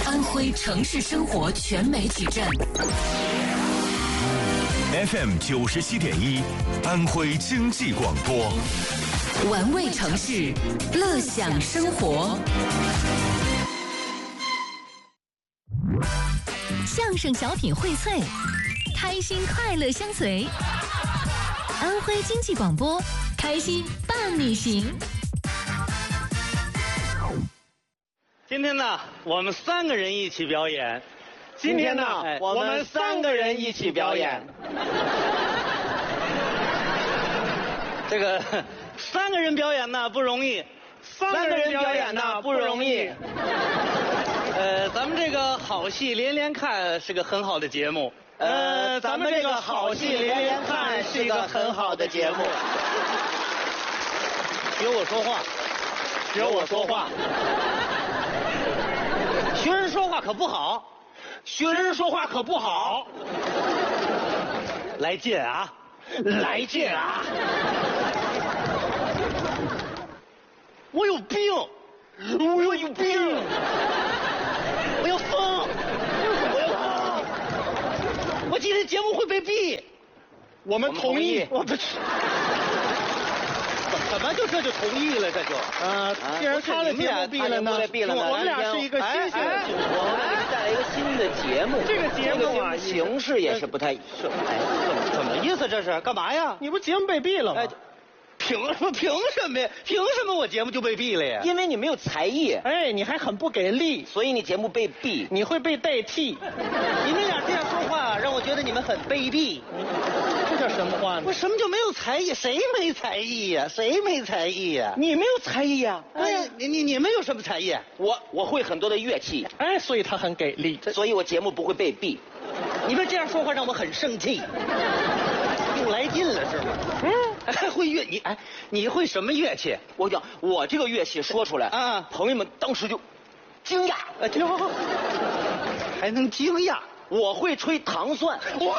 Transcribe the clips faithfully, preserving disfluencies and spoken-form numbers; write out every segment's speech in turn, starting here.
安徽城市生活全媒体站 F M 九十七点一，安徽经济广播， 玩味城市，乐享生活。 相声小品荟萃，开心快乐相随。安徽经济广播，开心伴你行。 今天呢，我们三个人一起表演。 今天呢， 哎、 我们三个人一起表演。 这个三个人表演呢不容易， 三个人表演呢不容易。 呃，咱们这个好戏连连看是个很好的节目。 呃，咱们这个好戏连连看是一个很好的节目。 学我说话， 学我说话。 学人说话可不好， 学人说话可不好。 来劲啊！ 来劲啊！ 我有病， 我有病， 我要疯，我要疯！我今天节目会被毙， 我们同意。 我不是，怎么就这就同意了？这就呃，既然他的节目毙了呢，我们俩是一个新鲜的， 我们给你带来一个新的节目。 这个节目啊， 形式也是不太是。哎， 怎么意思？这是干嘛呀？ 你不节目被毙了吗？ 哎，凭什么？凭什么呀？凭什么我节目就被毙了呀？ 因为你没有才艺， 哎，你还很不给力， 所以你节目被毙。 你会被代替。 你们俩这样说话，让我觉得你们很卑鄙。 这叫什么话呢？ 我什么就没有才艺？谁没才艺呀？谁没才艺呀？ 你没有才艺呀？ 哎呀，你你你们有什么才艺？ 我我会很多的乐器， 哎，所以他很给力， 所以我节目不会被毙。 你们这样说话让我很生气，又来劲了是吗？嗯，还会乐你哎，你会什么乐器？ 我讲我这个乐器说出来啊， 朋友们当时就惊讶， 哎呦，还能惊讶？ 我会吹糖蒜， 哇！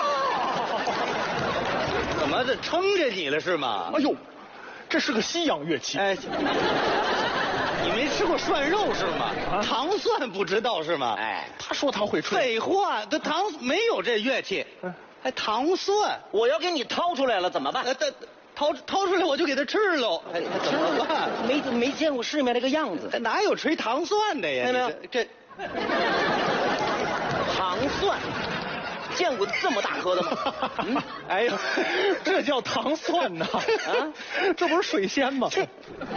怎么这撑着你了是吗？ 哎呦，这是个西洋乐器。 哎，你没吃过涮肉是吗？ 啊、 糖蒜不知道是吗？ 哎， 他说他会吹。 废话，这糖没有这乐器， 嗯、 还糖蒜。 我要给你掏出来了怎么办？ 呃，掏掏出来我就给他吃喽。哎，怎么办？ 没没见过世面这个样子， 哪有吹糖蒜的呀？ 看到没有？ 这糖蒜。见过这么大颗的吗？ 嗯，哎呦，这叫糖蒜呐！啊，这不是水仙吗？这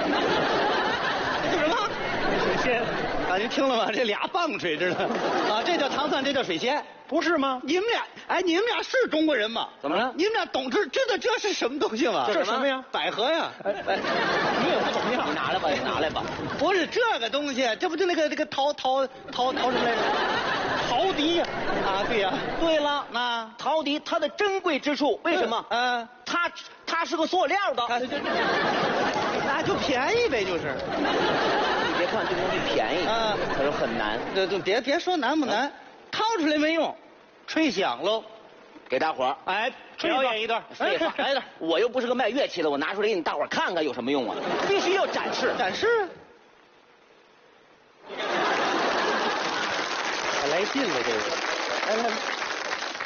什么？ 水仙啊，您听了吗？这俩棒槌着呢。啊，这叫糖蒜，这叫水仙， 不是吗？ 你们俩，哎，你们俩是中国人吗？ 怎么了？ 你们俩懂知知道这是什么东西吗？ 这是什么呀？ 百合呀！ 哎哎，你也不怎么样。 你拿来吧，你拿来吧。 不是这个东西，这不就那个那个陶陶陶陶什么来着？ 陶笛呀！ 啊，对呀。 对了， 那陶笛它的珍贵之处为什么？ 嗯， 它它是个塑料的， 那就便宜呗，就是。 你别看这东西便宜， 啊， 可是很难。 对对，别别说难不难，掏出来没用，吹响喽。 给大伙儿哎表演一段， 废话，来一段。我又不是个卖乐器的，我拿出来给你大伙儿看看有什么用啊？必须要展示， 展示。来劲了，这个，来来。